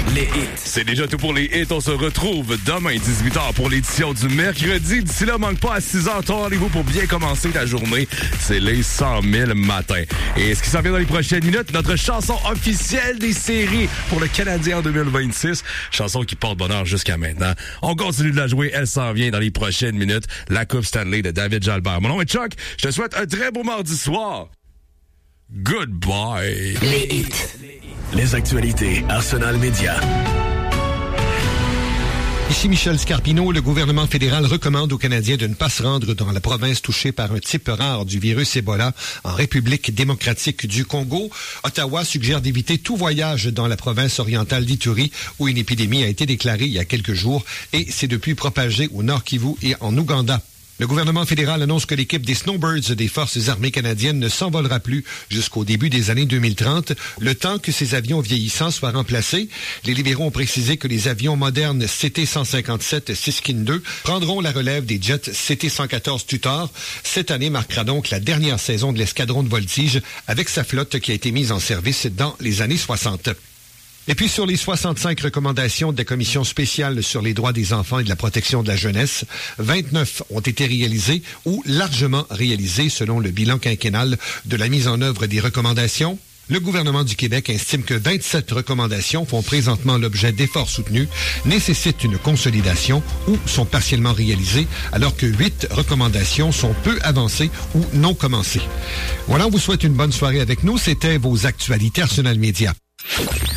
Les hits. C'est déjà tout pour les hits. On se retrouve demain 18h pour l'édition du mercredi. D'ici là, manque pas à 6h. Rendez-vous pour bien commencer la journée. C'est les 100 000 matins. Et ce qui s'en vient dans les prochaines minutes, notre chanson officielle des séries pour le Canadien en 2026. Chanson qui porte bonheur jusqu'à maintenant. On continue de la jouer. Elle s'en vient dans les prochaines minutes. La Coupe Stanley de David Jalbert. Mon nom est Chuck. Je te souhaite un très beau mardi soir. Goodbye. Les hits. Les actualités Arsenal Média. Ici Michel Scarpino, le gouvernement fédéral recommande aux Canadiens de ne pas se rendre dans la province touchée par un type rare du virus Ebola en République démocratique du Congo. Ottawa suggère d'éviter tout voyage dans la province orientale d'Ituri où une épidémie a été déclarée il y a quelques jours et s'est depuis propagée au Nord Kivu et en Ouganda. Le gouvernement fédéral annonce que l'équipe des Snowbirds des Forces armées canadiennes ne s'envolera plus jusqu'au début des années 2030, le temps que ces avions vieillissants soient remplacés. Les libéraux ont précisé que les avions modernes CT-157 Siskin II prendront la relève des jets CT-114 Tutor. Cette année marquera donc la dernière saison de l'escadron de voltige avec sa flotte qui a été mise en service dans les années 60. Et puis sur les 65 recommandations de la Commission spéciale sur les droits des enfants et de la protection de la jeunesse, 29 ont été réalisées ou largement réalisées selon le bilan quinquennal de la mise en œuvre des recommandations. Le gouvernement du Québec estime que 27 recommandations font présentement l'objet d'efforts soutenus, nécessitent une consolidation ou sont partiellement réalisées, alors que 8 recommandations sont peu avancées ou non commencées. Voilà, on vous souhaite une bonne soirée avec nous. C'était vos actualités Arsenal Média.